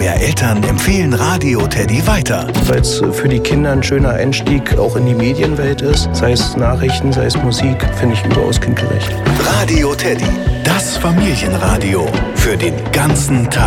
mehr Eltern empfehlen Radio Teddy weiter. Weil es für die Kinder ein schöner Einstieg auch in die Medienwelt ist. Sei es Nachrichten, sei es Musik, finde ich überaus kindgerecht. Radio Teddy, das Familienradio für den ganzen Tag.